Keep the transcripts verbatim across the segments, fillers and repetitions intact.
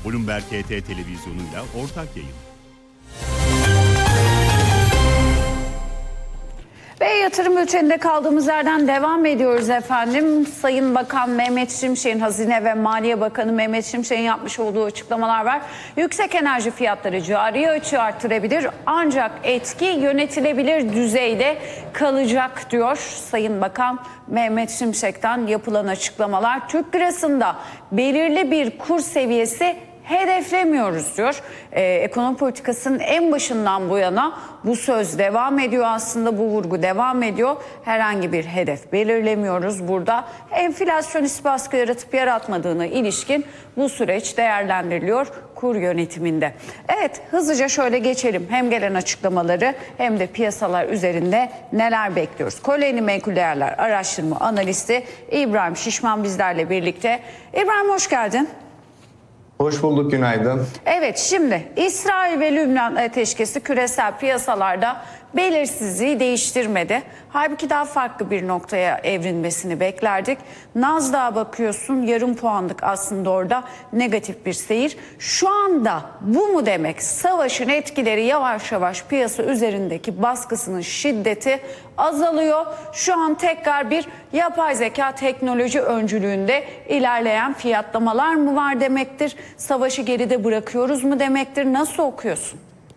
Bloomberg H T televizyonuyla ortak yayın. Ve yatırım bülteninde kaldığımız yerden devam ediyoruz efendim. Sayın Bakan Mehmet Şimşek'in, Hazine ve Maliye Bakanı Mehmet Şimşek'in yapmış olduğu açıklamalar var. Yüksek enerji fiyatları cari açığı arttırabilir ancak etki yönetilebilir düzeyde kalacak diyor Sayın Bakan Mehmet Şimşek'ten yapılan açıklamalar. Türk lirasında belirli bir kur seviyesi hedeflemiyoruz diyor. Ee, ekonomi politikasının en başından bu yana bu söz devam ediyor, aslında bu vurgu devam ediyor. Herhangi bir hedef belirlemiyoruz burada. Enflasyonist baskı yaratıp yaratmadığına ilişkin bu süreç değerlendiriliyor kur yönetiminde. Evet, hızlıca şöyle geçelim. Hem gelen açıklamaları hem de piyasalar üzerinde neler bekliyoruz. Koleni Menkul Değerler Araştırma Analisti İbrahim Şişman bizlerle birlikte. İbrahim, hoş geldin. Hoş bulduk, günaydın. Evet, şimdi İsrail ve Lübnan ateşkesi küresel piyasalarda belirsizliği değiştirmedi. Halbuki daha farklı bir noktaya evrilmesini beklerdik. Nasdaq'a bakıyorsun, yarım puanlık aslında orada negatif bir seyir. Şu anda bu mu demek? Savaşın etkileri yavaş yavaş piyasa üzerindeki baskısının şiddeti azalıyor. Şu an tekrar bir yapay zeka teknoloji öncülüğünde ilerleyen fiyatlamalar mı var demektir? Savaşı geride bırakıyoruz mu demektir? Nasıl okuyorsun?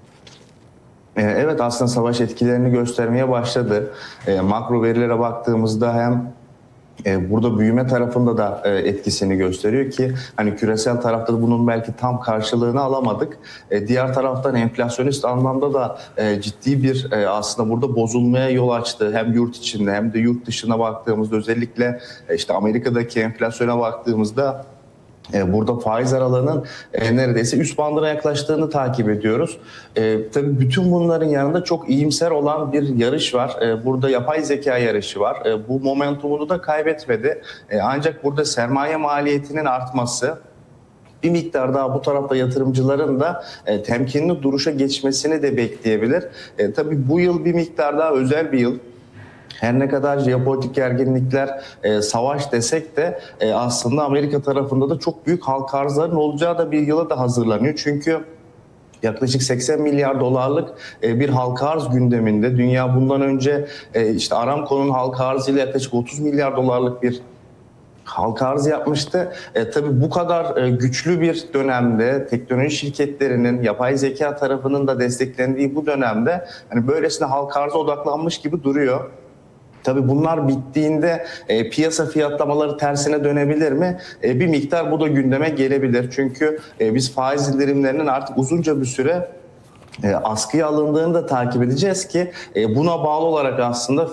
Evet, aslında savaş etkilerini göstermeye başladı. E, makro verilere baktığımızda hem e, burada büyüme tarafında da e, etkisini gösteriyor ki hani küresel tarafta da bunun belki tam karşılığını alamadık. E, diğer taraftan enflasyonist anlamda da e, ciddi bir e, aslında burada bozulmaya yol açtı. Hem yurt içinde hem de yurt dışına baktığımızda, özellikle e, işte Amerika'daki enflasyona baktığımızda burada faiz aralığının neredeyse üst bandına yaklaştığını takip ediyoruz. E, tabii bütün bunların yanında çok iyimser olan bir yarış var. E, burada yapay zeka yarışı var. E, bu momentumunu da kaybetmedi. E, ancak burada sermaye maliyetinin artması, bir miktar daha bu tarafta yatırımcıların da e, temkinli duruşa geçmesini de bekleyebilir. E, tabii bu yıl bir miktar daha özel bir yıl. Her ne kadar jeopolitik gerginlikler, e, savaş desek de e, aslında Amerika tarafında da çok büyük halka arzların olacağı da bir yıla da hazırlanıyor. Çünkü yaklaşık seksen milyar dolarlık e, bir halka arz gündeminde. Dünya bundan önce e, işte Aramco'nun halka arzıyla yaklaşık otuz milyar dolarlık bir halka arz yapmıştı. E, tabii bu kadar e, güçlü bir dönemde teknoloji şirketlerinin, yapay zeka tarafının da desteklendiği bu dönemde hani böylesine halka arza odaklanmış gibi duruyor. Tabii bunlar bittiğinde e, piyasa fiyatlamaları tersine dönebilir mi? E, bir miktar bu da gündeme gelebilir. Çünkü e, biz faiz indirimlerinin artık uzunca bir süre e, askıya alındığını da takip edeceğiz ki e, buna bağlı olarak aslında